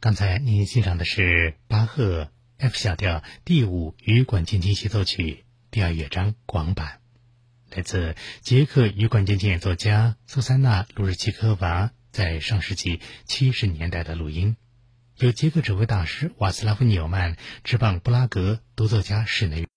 刚才您欣赏的是巴赫 F 小调第5羽管键琴协奏曲第2乐章广版，来自捷克羽管键琴演奏家苏珊娜·卢日奇科娃在上世纪70年代的录音，由捷克指挥大师瓦斯拉夫·纽曼执棒布拉格独奏家室内乐。